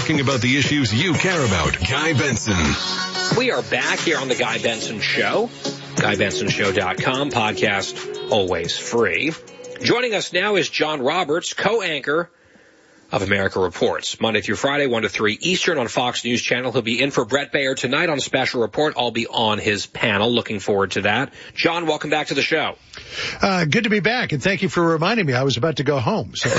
talking about the issues you care about. Guy Benson. We are back here on the Guy Benson Show. GuyBensonShow.com. Podcast always free. Joining us now is John Roberts, co-anchor of America Reports. Monday through Friday, 1 to 3 Eastern on Fox News Channel. He'll be in for Brett Baer tonight on Special Report. I'll be on his panel. Looking forward to that. John, welcome back to the show. Good to be back, and thank you for reminding me. I was about to go home. So.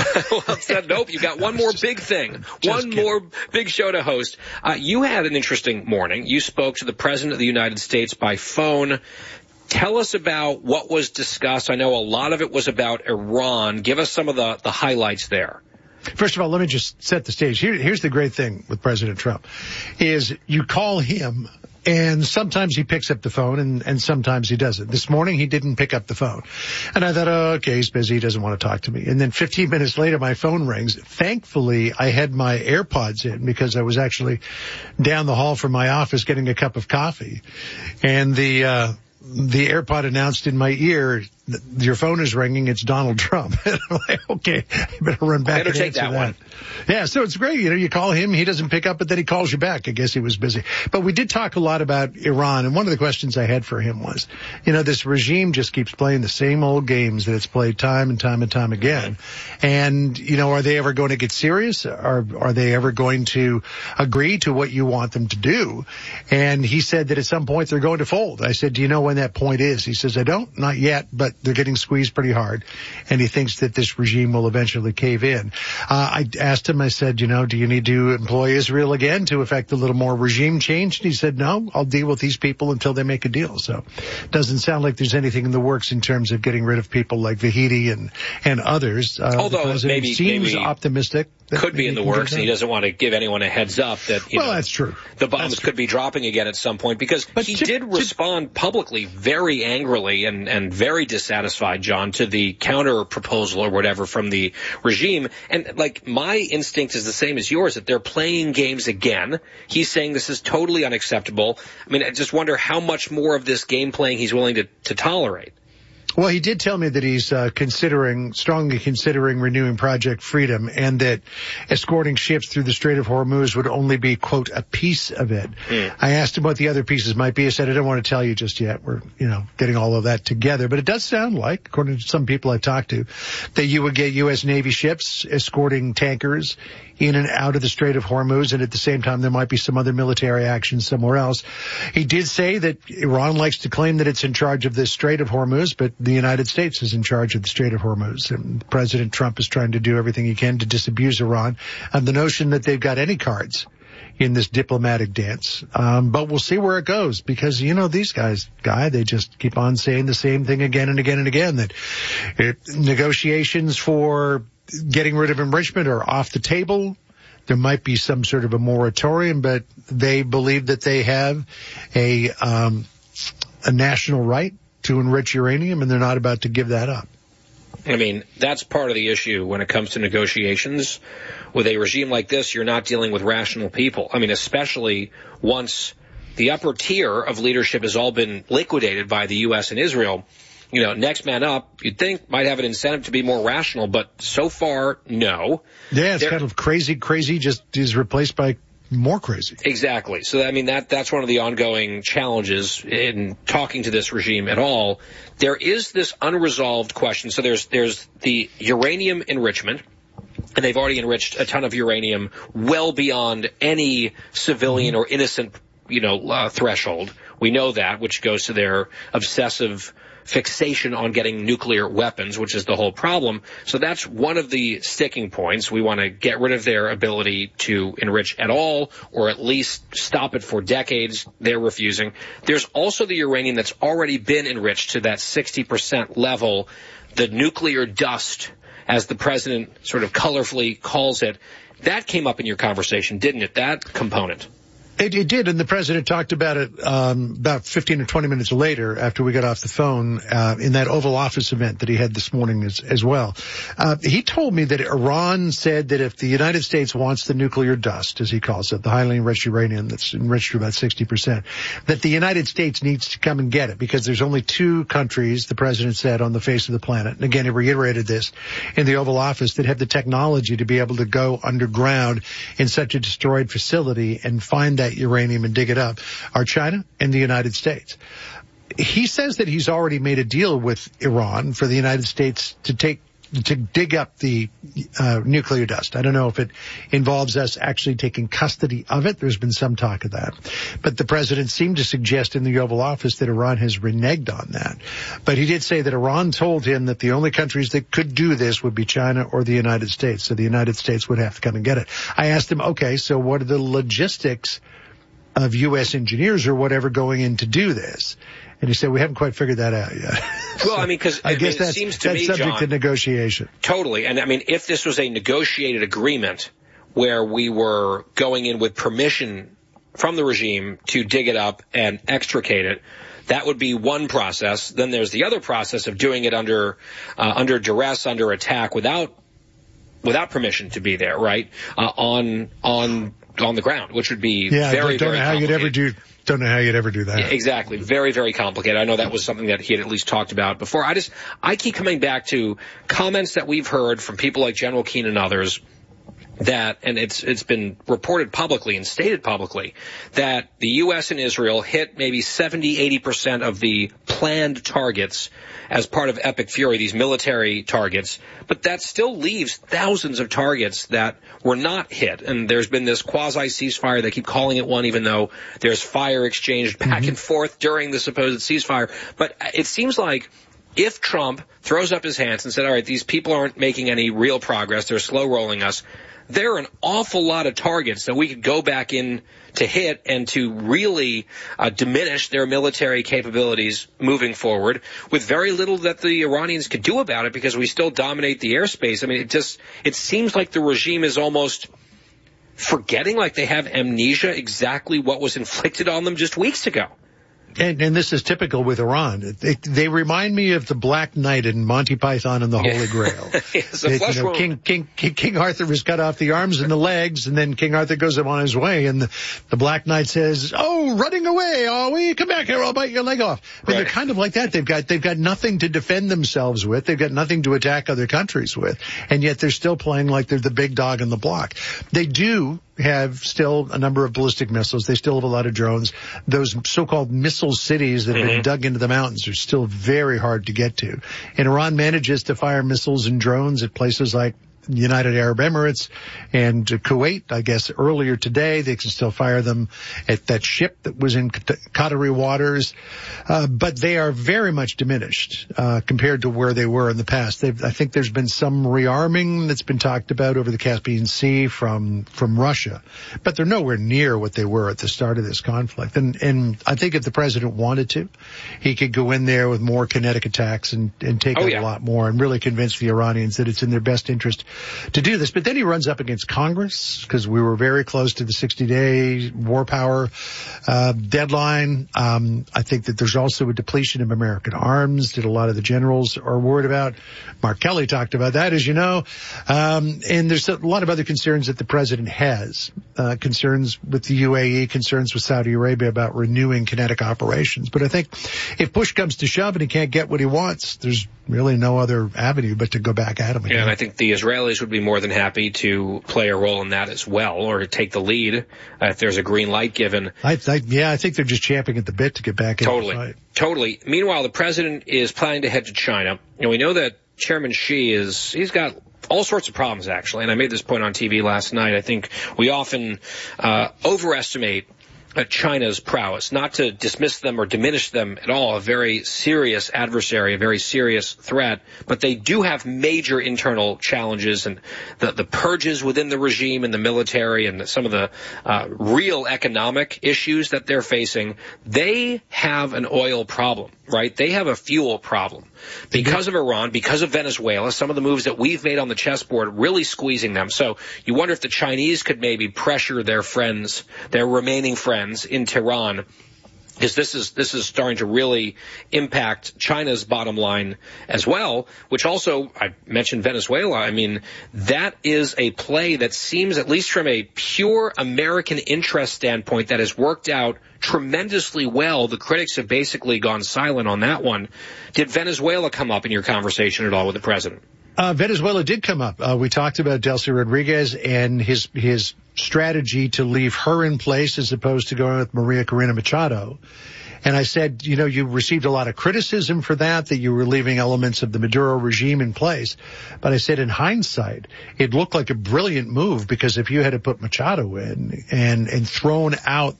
Nope, you've got one more big thing. One more big show to host. You had an interesting morning. You spoke to the President of the United States by phone. Tell us about what was discussed. I know a lot of it was about Iran. Give us some of the highlights there. First of all, let me just set the stage. Here's the great thing with President Trump, is you call him, and sometimes he picks up the phone, and sometimes he doesn't. This morning, he didn't pick up the phone. And I thought, oh, okay, he's busy. He doesn't want to talk to me. And then 15 minutes later, my phone rings. Thankfully, I had my AirPods in because I was actually down the hall from my office getting a cup of coffee. And the AirPod announced in my ear, your phone is ringing, it's Donald Trump. And I'm like, okay, I better run back and take that one. Yeah, so it's great. You call him, he doesn't pick up, but then he calls you back. I guess he was busy. But we did talk a lot about Iran, and one of the questions I had for him was, this regime just keeps playing the same old games that it's played time and time and time again. And, are they ever going to get serious? Are they ever going to agree to what you want them to do? And he said that at some point they're going to fold. I said, do you know when that point is? He says, I don't, not yet, but they're getting squeezed pretty hard, and he thinks that this regime will eventually cave in. I asked him, I said, do you need to employ Israel again to effect a little more regime change? And he said, no, I'll deal with these people until they make a deal. So it doesn't sound like there's anything in the works in terms of getting rid of people like Vahidi and others. Although maybe seems optimistic. Could be in the works, and he doesn't want to give anyone a heads up that, that's true. The bombs could be dropping again at some point, because he did respond publicly very angrily and very dissatisfied, John, to the counter proposal or whatever from the regime. And my instinct is the same as yours, that they're playing games again. He's saying this is totally unacceptable. I just wonder how much more of this game playing he's willing to tolerate. Well, he did tell me that he's strongly considering renewing Project Freedom, and that escorting ships through the Strait of Hormuz would only be, quote, a piece of it. I asked him what the other pieces might be. I said, I don't want to tell you just yet. We're, getting all of that together. But it does sound like, according to some people I've talked to, that you would get U.S. Navy ships escorting tankers in and out of the Strait of Hormuz, and at the same time there might be some other military action somewhere else. He did say that Iran likes to claim that it's in charge of the Strait of Hormuz, but the United States is in charge of the Strait of Hormuz. And President Trump is trying to do everything he can to disabuse Iran of the notion that they've got any cards in this diplomatic dance. But we'll see where it goes, because, these guys, they just keep on saying the same thing again and again and again, that negotiations for getting rid of enrichment are off the table. There might be some sort of a moratorium, but they believe that they have a national right to enrich uranium, and they're not about to give that up. That's part of the issue when it comes to negotiations. With a regime like this, you're not dealing with rational people. Especially once the upper tier of leadership has all been liquidated by the U.S. and Israel. Next man up, you'd think, might have an incentive to be more rational, but so far, no. Yeah, it's kind of crazy just is replaced by more crazy. Exactly. So, that's one of the ongoing challenges in talking to this regime at all. There is this unresolved question. So there's the uranium enrichment, and they've already enriched a ton of uranium well beyond any civilian or innocent, threshold. We know that, which goes to their obsessive fixation on getting nuclear weapons, which is the whole problem. So that's one of the sticking points. We want to get rid of their ability to enrich at all, or at least stop it for decades. They're refusing. There's also the uranium that's already been enriched to that 60% level, the nuclear dust, as the president sort of colorfully calls it. That came up in your conversation, didn't it, that component? It did, and the president talked about it about 15 or 20 minutes later after we got off the phone in that Oval Office event that he had this morning as well. He told me that Iran said that if the United States wants the nuclear dust, as he calls it, the highly enriched uranium that's enriched to about 60%, that the United States needs to come and get it because there's only 2 countries, the president said, on the face of the planet. And again, he reiterated this in the Oval Office that have the technology to be able to go underground in such a destroyed facility and find that uranium and dig it up are China and the United States. He says that he's already made a deal with Iran for the United States to dig up the nuclear dust. I don't know if it involves us actually taking custody of it. There's been some talk of that. But the president seemed to suggest in the Oval Office that Iran has reneged on that. But he did say that Iran told him that the only countries that could do this would be China or the United States. So the United States would have to come and get it. I asked him, okay, so what are the logistics of U.S. engineers or whatever going in to do this? And he said, we haven't quite figured that out yet. Well, I mean, because it seems to me, that's subject John, to negotiation. Totally. And I mean, if this was a negotiated agreement where we were going in with permission from the regime to dig it up and extricate it, that would be one process. Then there's the other process of doing it under duress, under attack, without permission to be there, right? On the ground, which would be very, very complicated. Don't know how you'd ever do that. Yeah, exactly. Very, very complicated. I know that was something that he had at least talked about before. I keep coming back to comments that we've heard from people like General Keane and others that, and it's been reported publicly and stated publicly, that the U.S. and Israel hit maybe 70-80% of the planned targets as part of Epic Fury, these military targets, but that still leaves thousands of targets that were not hit. And there's been this quasi-ceasefire. They keep calling it one, even though there's fire exchanged back and forth during the supposed ceasefire. But it seems like if Trump throws up his hands and said, all right, these people aren't making any real progress, they're slow rolling us, there are an awful lot of targets that we could go back in to hit and to really diminish their military capabilities moving forward with very little that the Iranians could do about it because we still dominate the airspace. I mean, it seems like the regime is almost forgetting, like they have amnesia, exactly what was inflicted on them just weeks ago. And this is typical with Iran. They remind me of the Black Knight in Monty Python and the Holy Grail. King Arthur was cut off the arms and the legs, and then King Arthur goes on his way, and the Black Knight says, "Oh, running away! Oh, will you come back here? I'll bite your leg off." I mean, they're kind of like that. They've got nothing to defend themselves with. They've got nothing to attack other countries with, and yet they're still playing like they're the big dog in the block. They do have still a number of ballistic missiles. They still have a lot of drones. Those so-called missile cities that have been dug into the mountains are still very hard to get to. And Iran manages to fire missiles and drones at places like United Arab Emirates and Kuwait. I guess earlier today they can still fire them at that ship that was in Qatari waters, but they are very much diminished compared to where they were in the past. I think there's been some rearming that's been talked about over the Caspian Sea from Russia, but they're nowhere near what they were at the start of this conflict. And I think if the president wanted to, he could go in there with more kinetic attacks and take out a lot more and really convince the Iranians that it's in their best interest to do this. But then he runs up against Congress because we were very close to the 60-day war power deadline. I think that there's also a depletion of American arms that a lot of the generals are worried about. Mark Kelly talked about that, as you know. And there's a lot of other concerns that the president has, concerns with the UAE, concerns with Saudi Arabia about renewing kinetic operations. But I think if push comes to shove and he can't get what he wants, there's really no other avenue but to go back at him again. Yeah, and I think the Israelis would be more than happy to play a role in that as well, or to take the lead if there's a green light given. I think they're just champing at the bit to get back into the fight. Totally. Meanwhile, the president is planning to head to China, and we know that Chairman Xi he's got all sorts of problems, actually, and I made this point on TV last night. I think we often overestimate China's prowess, not to dismiss them or diminish them at all, a very serious adversary, a very serious threat, but they do have major internal challenges, and the purges within the regime and the military and some of the real economic issues that they're facing. They have an oil problem. right? They have a fuel problem because of Iran, because of Venezuela, some of the moves that we've made on the chessboard really squeezing them. So you wonder if the Chinese could maybe pressure their friends, their remaining friends in Tehran, because this is starting to really impact China's bottom line as well, which also, I mentioned Venezuela. I mean, that is a play that seems, at least from a pure American interest standpoint, that has worked out tremendously well. The critics have basically gone silent on that one. Did Venezuela come up in your conversation at all with the president? Venezuela did come up. We talked about Delcy Rodriguez and his strategy to leave her in place as opposed to going with Maria Corina Machado. And I said, you know, you received a lot of criticism for that you were leaving elements of the Maduro regime in place. But I said, in hindsight, it looked like a brilliant move, because if you had to put Machado in and thrown out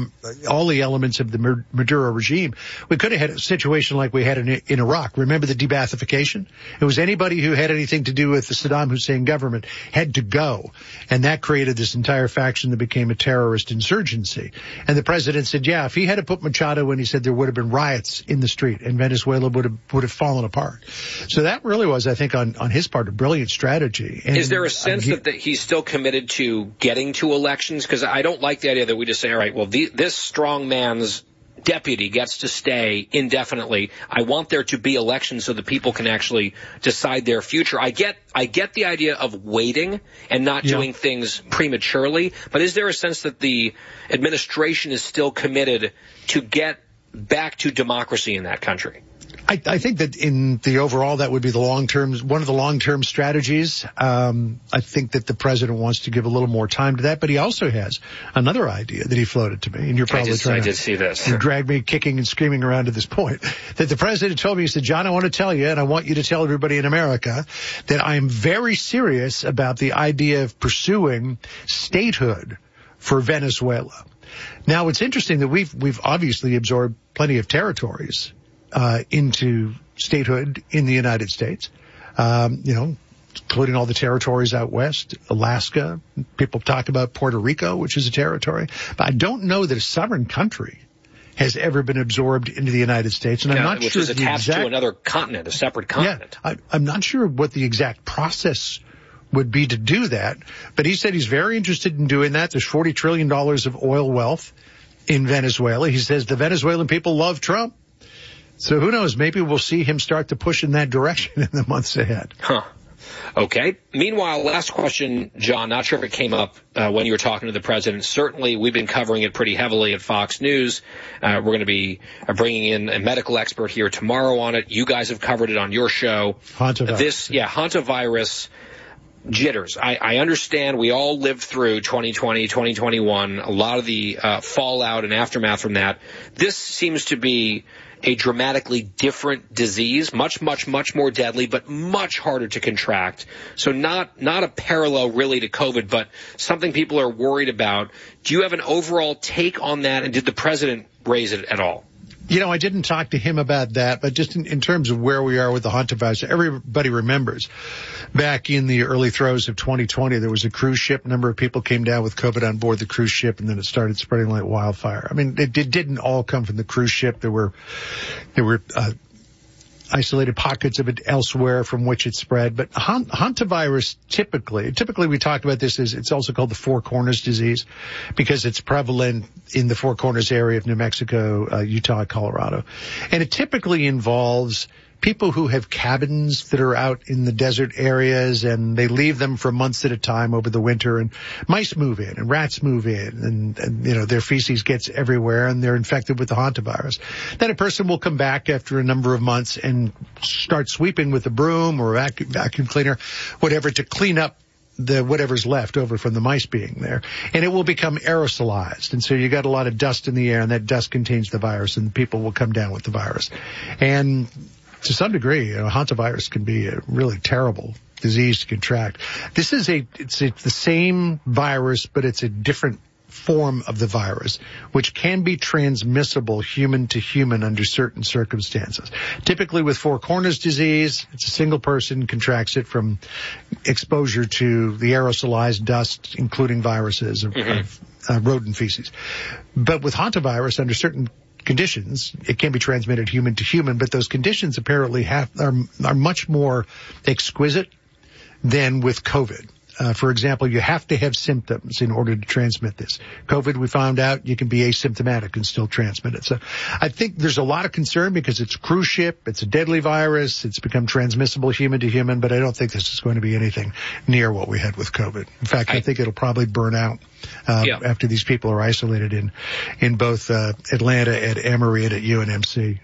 all the elements of the Maduro regime, we could have had a situation like we had in Iraq. Remember the debathification? It was anybody who had anything to do with the Saddam Hussein government had to go. And that created this entire faction that became a terrorist insurgency. And the president said, yeah, if he had to put Machado in, he said there would have been riots in the street and Venezuela would have fallen apart. So that really was, I think, on his part, a brilliant strategy. And is there a sense that he's still committed to getting to elections? Because I don't like the idea that we just say, all right, well, this strong man's deputy gets to stay indefinitely. I want there to be elections so that people can actually decide their future. I get the idea of waiting and not doing things prematurely, but is there a sense that the administration is still committed to get back to democracy in that country? I think that in the overall, that would be one of the long-term strategies. I think that the president wants to give a little more time to that, but he also has another idea that he floated to me, and you're probably I did see this. You drag me kicking and screaming around to this point. That the president told me, he said, John, I want to tell you, and I want you to tell everybody in America, that I am very serious about the idea of pursuing statehood for Venezuela. Now, it's interesting that we've obviously absorbed plenty of territories into statehood in the United States, including all the territories out west, Alaska. People talk about Puerto Rico, which is a territory. But I don't know that a sovereign country has ever been absorbed into the United States. And I'm not which sure is attached to another continent, a separate continent. Yeah, I'm not sure what the exact process would be to do that. But he said he's very interested in doing that. There's $40 trillion of oil wealth in Venezuela. He says the Venezuelan people love Trump. So who knows? Maybe we'll see him start to push in that direction in the months ahead. Huh. Okay. Meanwhile, last question, John. Not sure if it came up when you were talking to the president. Certainly, we've been covering it pretty heavily at Fox News. We're going to be bringing in a medical expert here tomorrow on it. You guys have covered it on your show. Hantavirus. Hantavirus jitters. I understand we all lived through 2020, 2021, a lot of the fallout and aftermath from that. This seems to be a dramatically different disease, much more deadly, but much harder to contract. So not a parallel really to COVID, but something people are worried about. Do you have an overall take on that, and did the president raise it at all? You know, I didn't talk to him about that, but just in terms of where we are with the hantavirus, everybody remembers back in the early throes of 2020, there was a cruise ship. A number of people came down with COVID on board the cruise ship, and then it started spreading like wildfire. I mean, it didn't all come from the cruise ship. There were isolated pockets of it elsewhere from which it spread. But hantavirus typically we talk about this as, it's also called the Four Corners disease because it's prevalent in the Four Corners area of New Mexico, Utah, Colorado. And it typically involves people who have cabins that are out in the desert areas, and they leave them for months at a time over the winter, and mice move in and rats move in, and their feces gets everywhere, and they're infected with the hantavirus. Then a person will come back after a number of months and start sweeping with a broom or a vacuum cleaner, whatever, to clean up whatever's left over from the mice being there, and it will become aerosolized. And so you got a lot of dust in the air, and that dust contains the virus, and people will come down with the virus. And to some degree, hantavirus can be a really terrible disease to contract. This is it's the same virus, but it's a different form of the virus, which can be transmissible human to human under certain circumstances. Typically with Four Corners disease, it's a single person contracts it from exposure to the aerosolized dust, including viruses of rodent feces. But with hantavirus, under certain conditions. It can be transmitted human to human, but those conditions apparently are much more exquisite than with COVID. For example, you have to have symptoms in order to transmit this. COVID, we found out you can be asymptomatic and still transmit it. So I think there's a lot of concern because it's a cruise ship, it's a deadly virus, it's become transmissible human to human, but I don't think this is going to be anything near what we had with COVID. In fact, I think it'll probably burn out after these people are isolated in both Atlanta at Emory and at UNMC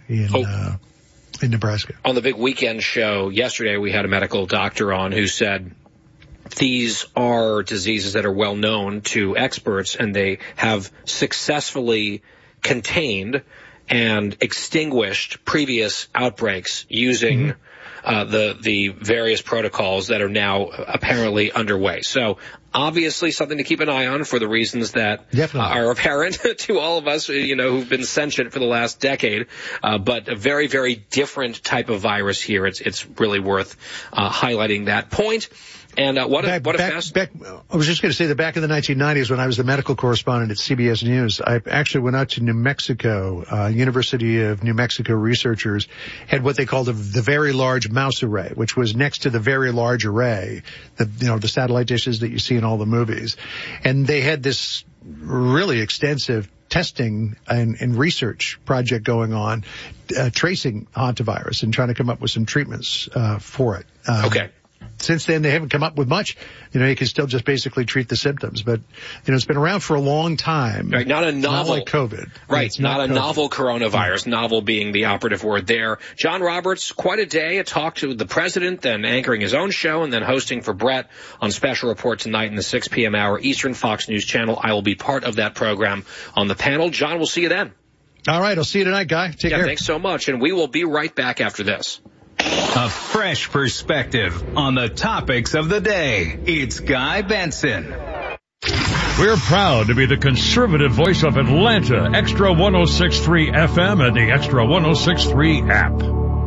in Nebraska. On the big weekend show yesterday, we had a medical doctor on who said these are diseases that are well known to experts, and they have successfully contained and extinguished previous outbreaks using the various protocols that are now apparently underway. So obviously something to keep an eye on for the reasons that are apparent to all of us, who've been sentient for the last decade. But a very, very different type of virus here. It's really worth highlighting that point. And I was just going to say that back in the 1990s when I was the medical correspondent at CBS News, I actually went out to New Mexico. University of New Mexico researchers had what they called the Very Large Mouse Array, which was next to the Very Large Array, the satellite dishes that you see in all the movies. And they had this really extensive testing and research project going on, tracing hantavirus and trying to come up with some treatments for it. Okay. Since then, they haven't come up with much. You can still just basically treat the symptoms. But, it's been around for a long time. Right, not a novel. Not like COVID. Right, it's not a novel coronavirus, novel being the operative word there. John Roberts, quite a day. A talk to the president, then anchoring his own show, and then hosting for Brett on Special Report tonight in the 6 p.m. hour Eastern Fox News Channel. I will be part of that program on the panel. John, we'll see you then. All right, I'll see you tonight, Guy. Take care. Thanks so much, and we will be right back after this. A fresh perspective on the topics of the day. It's Guy Benson. We're proud to be the conservative voice of Atlanta, Extra 106.3 FM and the Extra 106.3 app.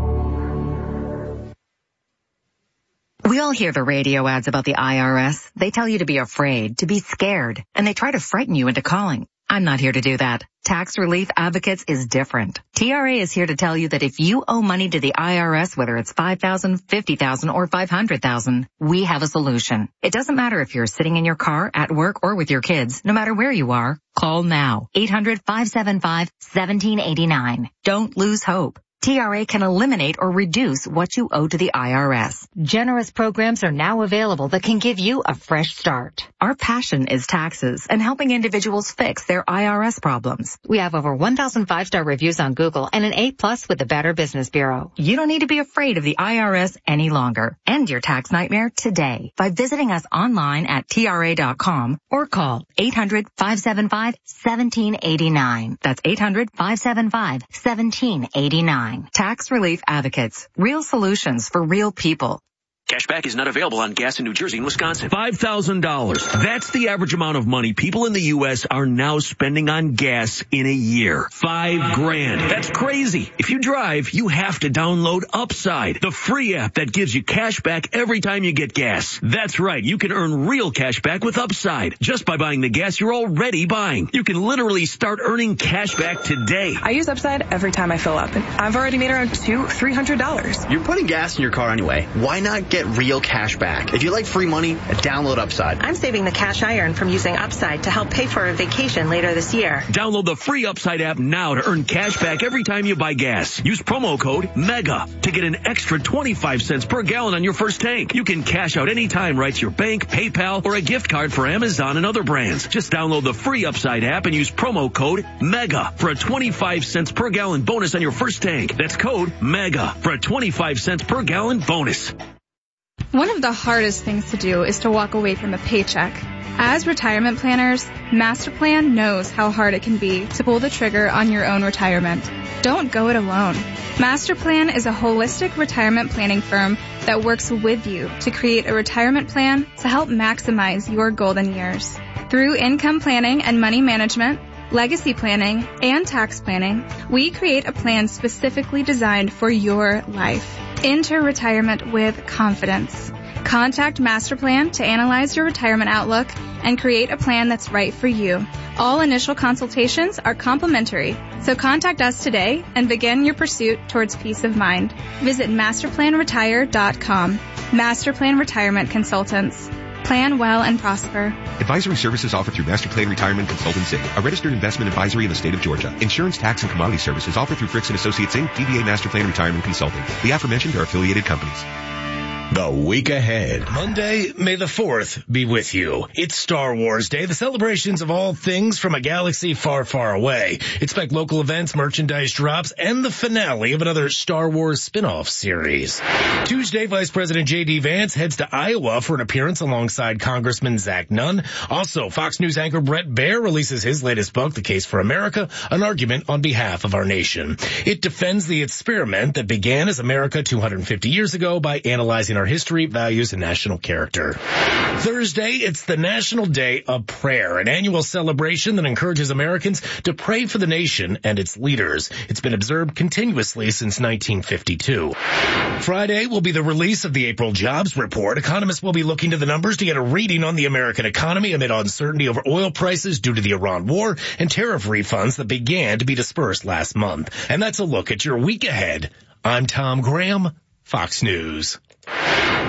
We all hear the radio ads about the IRS. They tell you to be afraid, to be scared, and they try to frighten you into calling. I'm not here to do that. Tax Relief Advocates is different. TRA is here to tell you that if you owe money to the IRS, whether it's $5,000, $50,000, or $500,000, we have a solution. It doesn't matter if you're sitting in your car, at work, or with your kids. No matter where you are, call now. 800-575-1789. Don't lose hope. TRA can eliminate or reduce what you owe to the IRS. Generous programs are now available that can give you a fresh start. Our passion is taxes and helping individuals fix their IRS problems. We have over 1,000 5-star reviews on Google and an A+ with the Better Business Bureau. You don't need to be afraid of the IRS any longer. End your tax nightmare today by visiting us online at TRA.com or call 800-575-1789. That's 800-575-1789. Tax Relief Advocates. Real solutions for real people. Cashback is not available on gas in New Jersey and Wisconsin. $5,000. That's the average amount of money people in the U.S. are now spending on gas in a year. $5,000. That's crazy. If you drive, you have to download Upside, the free app that gives you cash back every time you get gas. That's right. You can earn real cash back with Upside just by buying the gas you're already buying. You can literally start earning cash back today. I use Upside every time I fill up, and I've already made around $200-$300. You're putting gas in your car anyway. Why not get real cash back? If you like free money, download Upside. I'm saving the cash I earn from using Upside to help pay for a vacation later this year. Download the free Upside app now to earn cash back every time you buy gas. Use promo code MEGA to get an extra 25 cents per gallon on your first tank. You can cash out anytime right to your bank, PayPal, or a gift card for Amazon and other brands. Just download the free Upside app and use promo code MEGA for a 25 cents per gallon bonus on your first tank. That's code MEGA for a 25 cents per gallon bonus. One of the hardest things to do is to walk away from a paycheck. As retirement planners, Masterplan knows how hard it can be to pull the trigger on your own retirement. Don't go it alone. Masterplan is a holistic retirement planning firm that works with you to create a retirement plan to help maximize your golden years. Through income planning and money management, legacy planning, and tax planning, we create a plan specifically designed for your life. Enter retirement with confidence. Contact Masterplan to analyze your retirement outlook and create a plan that's right for you. All initial consultations are complimentary, so contact us today and begin your pursuit towards peace of mind. Visit masterplanretire.com. Masterplan Retirement Consultants. Plan well and prosper. Advisory services offered through Masterplan Retirement Consultants Inc., a registered investment advisory in the state of Georgia. Insurance, tax, and commodity services offered through Fricks & Associates Inc., DBA Masterplan Retirement Consulting. The aforementioned are affiliated companies. The week ahead. Monday, May the 4th be with you. It's Star Wars Day, the celebrations of all things from a galaxy far, far away. Expect local events, merchandise drops, and the finale of another Star Wars spin-off series. Tuesday, Vice President J.D. Vance heads to Iowa for an appearance alongside Congressman Zach Nunn. Also, Fox News anchor Bret Baier releases his latest book, The Case for America, an argument on behalf of our nation. It defends the experiment that began as America 250 years ago by analyzing our history, values, and national character. Thursday, it's the National Day of Prayer, an annual celebration that encourages Americans to pray for the nation and its leaders. It's been observed continuously since 1952. Friday will be the release of the April jobs report. Economists will be looking to the numbers to get a reading on the American economy amid uncertainty over oil prices due to the Iran war and tariff refunds that began to be dispersed last month. And that's a look at your week ahead. I'm Tom Graham, Fox News.